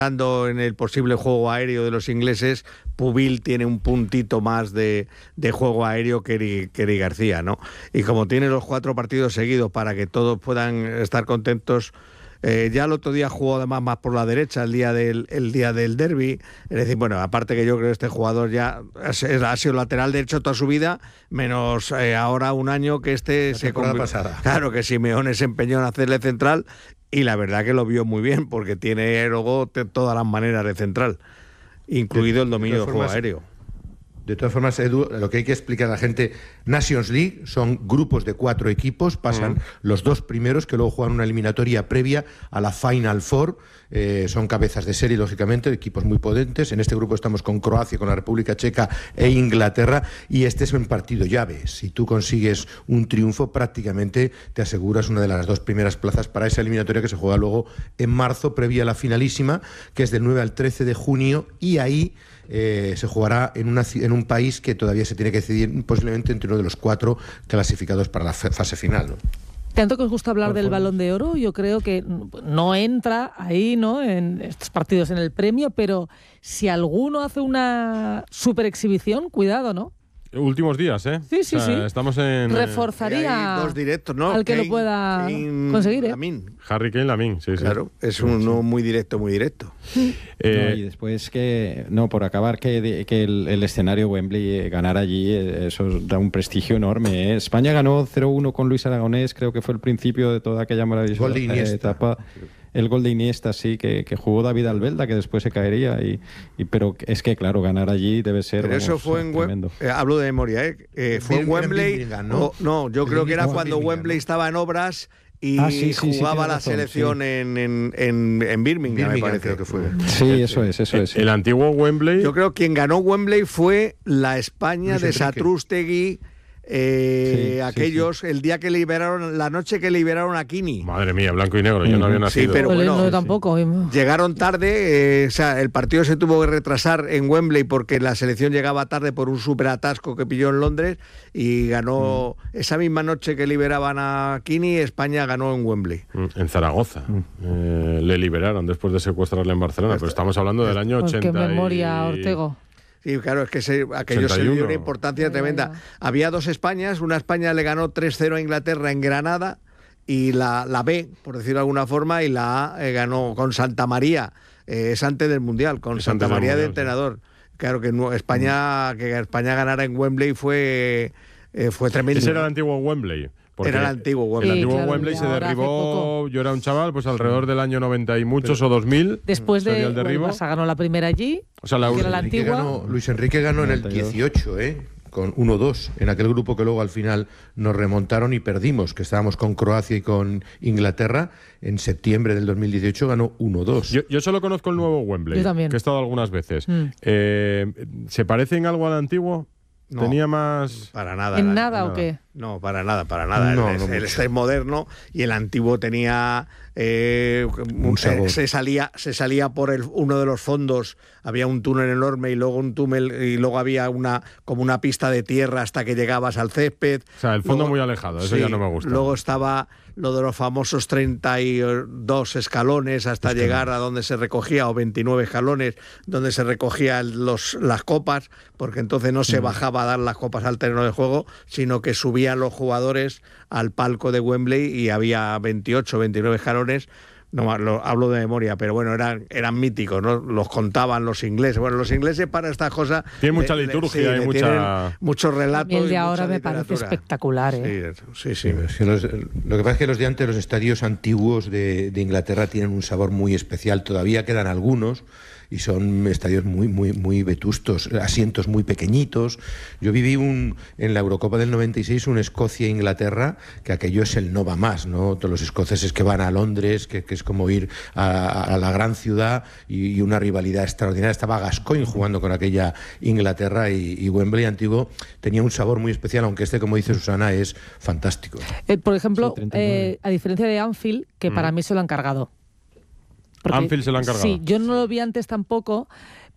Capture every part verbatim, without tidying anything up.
en el posible juego aéreo de los ingleses, Pubil tiene un puntito más de, de juego aéreo que Eri, que Eri García, ¿no? Y como tiene los cuatro partidos seguidos para que todos puedan estar contentos, eh, ya el otro día jugó además más por la derecha, el día del el día del derbi. Es decir, bueno, aparte que yo creo que este jugador ya ha sido lateral derecho toda su vida, menos eh, ahora un año que este la se temporada pasada. Claro, que Simeone se empeñó en hacerle central. Y la verdad que lo vio muy bien, porque tiene luego todas las maneras de central, incluido el dominio del juego aéreo. De todas formas, Edu, lo que hay que explicar a la gente, Nations League son grupos de cuatro equipos, pasan mm. los dos primeros que luego juegan una eliminatoria previa a la Final Four, eh, son cabezas de serie, lógicamente, equipos muy potentes. En este grupo estamos con Croacia, con la República Checa e Inglaterra, y este es un partido llave. Si tú consigues un triunfo, prácticamente te aseguras una de las dos primeras plazas para esa eliminatoria que se juega luego en marzo, previa a la finalísima, que es del nueve al trece de junio, y ahí Eh, se jugará en, una, en un país que todavía se tiene que decidir posiblemente entre uno de los cuatro clasificados para la fase final, ¿no? Tanto que os gusta hablar del Balón de Oro, yo creo que no entra ahí, ¿no?, en estos partidos en el premio, pero si alguno hace una super exhibición, cuidado, ¿no? Últimos días, ¿eh? Sí, sí, o sea, sí. Estamos en... Reforzaría dos directos, ¿no? al que Kane, lo pueda Kane, conseguir, ¿eh? Lamin. Harry Kane, Lamin, sí, sí. Claro, es uno sí. muy directo, muy directo. Eh, no, y después que, no, por acabar, que, que el, el escenario Wembley, ganar allí, eso da un prestigio enorme, ¿eh? España ganó cero uno con Luis Aragonés, creo que fue el principio de toda aquella maravillosa etapa. El gol de Iniesta, sí, que, que jugó David Albelda, que después se caería. Y, y pero es que, claro, ganar allí debe ser. Pero vamos, eso fue en Wembley. Eh, hablo de memoria, ¿eh? eh fue en Wembley. ¿no? no, yo creo que era cuando Wembley estaba en obras y ah, sí, sí, jugaba sí, la razón, selección sí. en, en, en, en Birmingham, Birmingham, me parece. Creo que fue. Sí, eso es, eso es. El, el antiguo Wembley. Yo creo que quien ganó Wembley fue la España Luis de Satrústegui. Eh, sí, aquellos, sí, sí. el día que liberaron, la noche que liberaron a Kini. Madre mía, blanco y negro, yo no había nacido. Sí, pero bueno, no, tampoco. Llegaron tarde, eh, o sea, el partido se tuvo que retrasar en Wembley porque la selección llegaba tarde por un superatasco que pilló en Londres y ganó mm. esa misma noche que liberaban a Kini, España ganó en Wembley. En Zaragoza. Mm. Eh, le liberaron después de secuestrarle en Barcelona, pero estamos hablando del año ochenta. Qué memoria, y... Ortego. Sí, claro, es que se, aquello se dio una importancia sí, tremenda. Ya. Había dos Españas, una España le ganó tres cero a Inglaterra en Granada y la, la B, por decirlo de alguna forma, y la A eh, ganó con Santa María, eh, es antes del Mundial, con es Santa María de entrenador. Sí. Claro que no, España, que España ganara en Wembley fue, eh, fue tremendo. Ese era el antiguo Wembley. Era el antiguo Wembley. El antiguo sí, claro, Wembley se derribó, yo era un chaval, pues alrededor del año noventa y muchos Pero, o dos mil. Después de el derribo. Barça ganó la primera allí. O sea, la, era la antigua. Ganó, Luis Enrique ganó en el dieciocho, ¿eh? Con uno dos, en aquel grupo que luego al final nos remontaron y perdimos, que estábamos con Croacia y con Inglaterra. En septiembre del dos mil dieciocho ganó uno dos. Yo, yo solo conozco el nuevo Wembley, yo también. que he estado algunas veces. Mm. Eh, ¿Se parece en algo al antiguo? No, tenía más... Para nada. ¿En nada, nada, nada o qué? No, para nada, para nada. No, el no el este es moderno y el antiguo tenía... Eh, un eh, se salía se salía por el, uno de los fondos, había un túnel enorme y luego un túnel y luego había una como una pista de tierra hasta que llegabas al césped. O sea, el fondo luego, muy alejado, eso sí, ya no me gusta. Luego estaba lo de los famosos treinta y dos escalones hasta Escalón. llegar a donde se recogía, o veintinueve escalones, donde se recogían los, las copas, porque entonces no se mm. bajaba a dar las copas al terreno de juego, sino que subían los jugadores al palco de Wembley y había veintiocho, veintinueve escalones. No, lo, hablo de memoria, pero bueno, eran, eran míticos, ¿no? Los contaban los ingleses. Bueno, los ingleses para estas cosas... Tienen mucha le, liturgia, le, sí, y mucha... muchos relatos. El de ahora me parece espectacular, ¿eh? Sí, sí. sí. sí los, lo que pasa es que los de antes, los estadios antiguos de, de Inglaterra tienen un sabor muy especial. Todavía quedan algunos y son estadios muy, muy, muy vetustos, asientos muy pequeñitos. Yo viví un, en la Eurocopa del noventa y seis un Escocia-Inglaterra, que aquello es el no va más, ¿no? Todos los escoceses que van a Londres, que, que es como ir a, a la gran ciudad, y, y una rivalidad extraordinaria. Estaba Gascoigne jugando con aquella Inglaterra, y, y Wembley antiguo tenía un sabor muy especial, aunque este, como dice Susana, es fantástico. Eh, por ejemplo, sí, eh, a diferencia de Anfield, que mm. para mí se lo han cargado. Porque, Anfield se lo han cargado. Sí, yo no lo vi antes tampoco,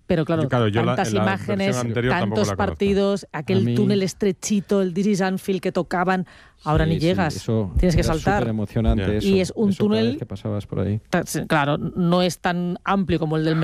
Pero claro, Claro, yo la- tantas en la imágenes, versión anterior tampoco tantos la conozco. partidos, A aquel mí- túnel estrechito, el This is Anfield que tocaban, ahora Sí, ni sí, llegas, eso tienes que era saltar. súper emocionante Ya. eso, Y es un eso cada túnel- vez que pasabas por ahí. Claro, no es tan amplio como el del